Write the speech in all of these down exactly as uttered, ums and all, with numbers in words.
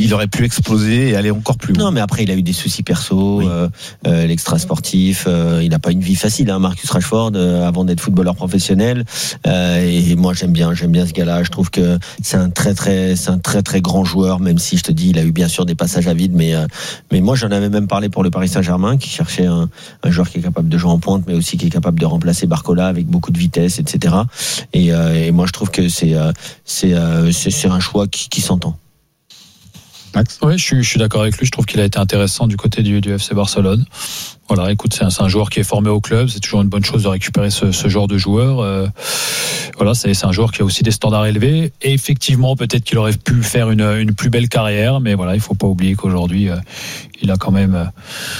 il aurait pu exploser et aller encore plus loin. Non, mais après, il a eu des soucis perso, oui. euh, euh, l'extra sportif. Euh, il n'a pas une vie facile, hein, Marcus Rashford, euh, avant d'être footballeur professionnel. Euh, et moi, j'aime bien, j'aime bien ce gars-là. Je trouve que c'est un très, très, c'est un très, très grand joueur. Même si je te dis, il a eu bien sûr des passages à vide, mais, euh, mais moi, j'en avais même parlé pour le Paris Saint-Germain, qui cherchait un, un joueur qui est capable de jouer en pointe, mais aussi qui est capable de remplacer Barcola avec beaucoup de vitesse, et cetera. Et, euh, et moi, je trouve que c'est, euh, c'est, euh, c'est, c'est un choix qui, qui s'entend. Max ? Oui, je suis, je suis d'accord avec lui. Je trouve qu'il a été intéressant du côté du, du F C Barcelone. Voilà, écoute, c'est un, c'est un joueur qui est formé au club. C'est toujours une bonne chose de récupérer ce, ce genre de joueur. Euh, voilà, c'est, c'est un joueur qui a aussi des standards élevés. Et effectivement, peut-être qu'il aurait pu faire une, une plus belle carrière. Mais voilà, il faut pas oublier qu'aujourd'hui, euh, il a quand même... Euh,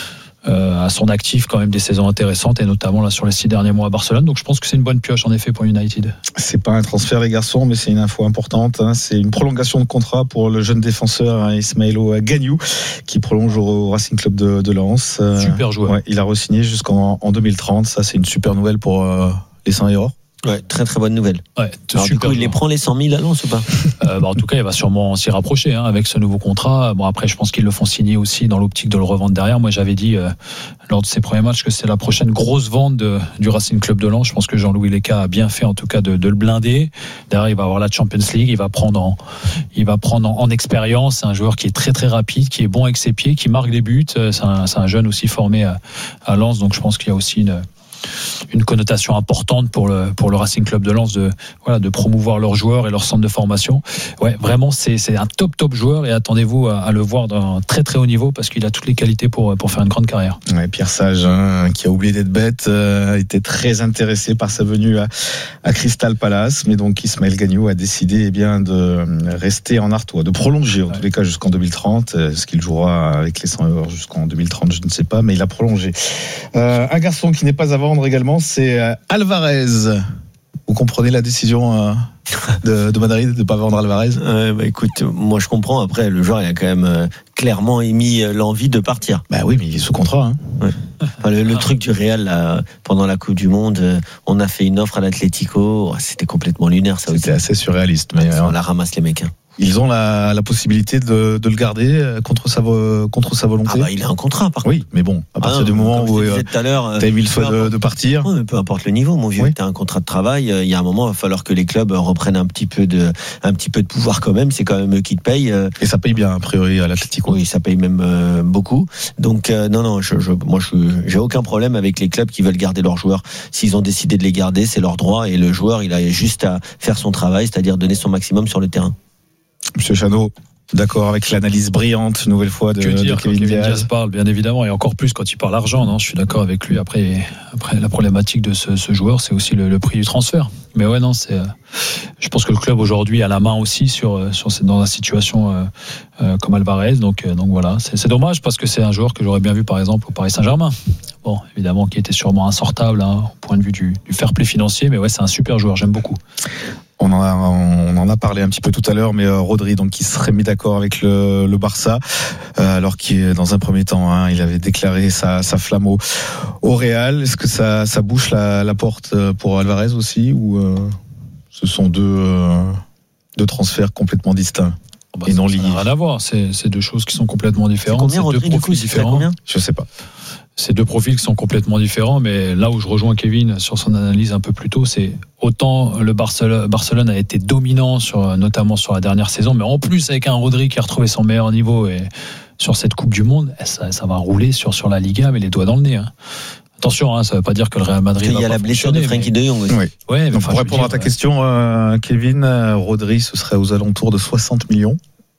Euh, à son actif quand même des saisons intéressantes et notamment là sur les six derniers mois à Barcelone, donc je pense que c'est une bonne pioche en effet pour United. C'est pas un transfert les garçons, mais c'est une info importante, hein. C'est une prolongation de contrat pour le jeune défenseur, hein, Ismaïlo Gagnou, qui prolonge au Racing Club de, de Lens. Super joueur. Ouais, il a re-signé jusqu'en en deux mille trente, ça c'est une super nouvelle pour euh, les Saint et Or. Ouais, très très bonne nouvelle. Ouais, Alors, du coup, il les prend les cent mille à Lens ou pas? euh, bah, En tout cas, il va sûrement s'y rapprocher hein, avec ce nouveau contrat. Bon, après, je pense qu'ils le font signer aussi dans l'optique de le revendre derrière. Moi, j'avais dit euh, lors de ses premiers matchs que c'est la prochaine grosse vente de, du Racing Club de Lens. Je pense que Jean-Louis Leca a bien fait, en tout cas, de, de le blinder. Derrière, il va avoir la Champions League. Il va prendre en, il va prendre en, en expérience. C'est un joueur qui est très très rapide, qui est bon avec ses pieds, qui marque des buts. C'est un, c'est un jeune aussi formé à, à Lens. Donc, je pense qu'il y a aussi une une connotation importante pour le pour le Racing Club de Lens de voilà de promouvoir leurs joueurs et leur centre de formation. Ouais, vraiment c'est c'est un top top joueur et attendez-vous à, à le voir d'un très très haut niveau parce qu'il a toutes les qualités pour pour faire une grande carrière. Ouais, Pierre Sage, hein, qui a oublié d'être bête, euh, était très intéressé par sa venue à, à Crystal Palace, mais donc Ismaël Gagnou a décidé eh bien de rester en Artois, de prolonger en ouais. tous les cas jusqu'en deux mille trente. Est-ce qu'il jouera avec les cent euros jusqu'en deux mille trente, je ne sais pas, mais il a prolongé. Euh, un garçon qui n'est pas à vendre également, c'est Alvarez. Vous comprenez la décision de, de Madrid de ne pas vendre Alvarez? euh, bah, Écoute, moi je comprends. Après, le joueur il a quand même euh, clairement émis l'envie de partir. Bah oui, mais il est sous contrat. Hein. Ouais. Enfin, le, le truc du Real là, pendant la Coupe du Monde, euh, on a fait une offre à l'Atlético. C'était complètement lunaire, ça aussi. C'était assez surréaliste, mais on euh, la ramasse les mecs. Hein. Ils ont la, la possibilité de, de le garder contre sa, contre sa volonté. Ah bah il a un contrat par contre. Oui, mais bon, à partir ah non, du moment où euh, tu as eu le souhait de, de partir. Ouais, peu importe le niveau, mon vieux, oui. Tu as un contrat de travail. Il y a un moment, il va falloir que les clubs reprennent un petit peu de, un petit peu de pouvoir quand même. C'est quand même eux qui te payent. Et ça paye bien a priori à l'Atlético. Oui, ça paye même euh, beaucoup. Donc euh, non, non, je, je, moi je, j'ai aucun problème avec les clubs qui veulent garder leurs joueurs. S'ils ont décidé de les garder, c'est leur droit. Et le joueur, il a juste à faire son travail, c'est-à-dire donner son maximum sur le terrain. Monsieur Chano, d'accord avec l'analyse brillante, nouvelle fois, de, que dire, de Kevin, Kevin Diaz. Diaz parle, bien évidemment, et encore plus quand il parle argent. Non, je suis d'accord avec lui. Après, après la problématique de ce, ce joueur, c'est aussi le, le prix du transfert. Mais ouais, non, c'est. Euh, je pense que le club aujourd'hui a la main aussi sur, sur dans la situation euh, euh, comme Alvarez. Donc, euh, donc voilà, c'est, c'est dommage parce que c'est un joueur que j'aurais bien vu, par exemple, au Paris Saint-Germain. Bon, évidemment, qui était sûrement insortable hein, au point de vue du, du fair play financier, mais ouais, c'est un super joueur. J'aime beaucoup. On en, a, on en a parlé un petit peu tout à l'heure, mais euh, Rodri, donc, qui serait mis d'accord avec le, le Barça, euh, alors qu'il, dans un premier temps, hein, il avait déclaré sa, sa flamme au, au Real. Est-ce que ça, ça bouche la, la porte pour Alvarez aussi, ou euh, ce sont deux, euh, deux transferts complètement distincts bah, et non liés? Ça n'a rien à voir. C'est, c'est deux choses qui sont complètement différentes. C'est combien, Rodri, c'est deux profils différents. Combien Je sais pas. C'est deux profils qui sont complètement différents, mais là où je rejoins Kevin sur son analyse un peu plus tôt, c'est autant le Barcelone, Barcelone a été dominant sur, notamment sur la dernière saison, mais en plus avec un Rodri qui a retrouvé son meilleur niveau et sur cette Coupe du Monde, ça, ça va rouler sur, sur la Liga, mais les doigts dans le nez. Hein. Attention, hein, ça ne veut pas dire que le Real Madrid. Il y a la blessure de Frenkie de Jong aussi. Oui. Ouais, donc, pour répondre dire, à ta ouais. question, euh, Kevin, Rodri, ce serait aux alentours de soixante millions.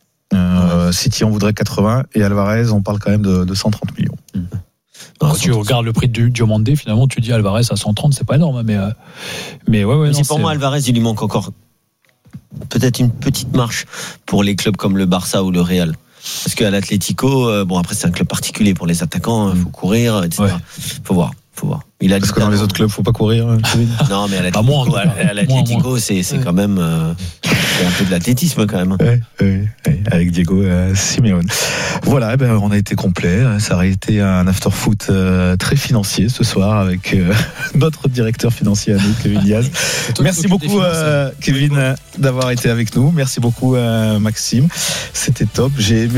Euh, ouais. City en voudrait quatre-vingts et Alvarez, on parle quand même de, de cent trente millions. Mmh. Quand tu regardes le prix de Diomandé, finalement, tu dis Alvarez à cent trente, c'est pas énorme, mais euh, mais ouais, ouais. Mais non, pour c'est... moi, Alvarez, il lui manque encore peut-être une petite marche pour les clubs comme le Barça ou le Real. Parce qu'à l'Atlético, euh, bon après c'est un club particulier pour les attaquants, il faut courir, et cetera. Ouais. Faut voir, faut voir. Il a Parce que dans les autres clubs, faut pas courir. Non, mais à l'Atlético, moins, à l'Atlético c'est, c'est ouais. quand même euh, c'est un peu de l'athlétisme quand même. Ouais, ouais, ouais, avec Diego euh, Simeone. Voilà, eh ben, on a été complet. Ça aurait été un after-foot euh, très financier ce soir avec euh, notre directeur financier à nous, Kevin Diaz. Merci beaucoup, euh, Kevin, d'avoir été avec nous. Merci beaucoup, euh, Maxime. C'était top. J'ai aimé.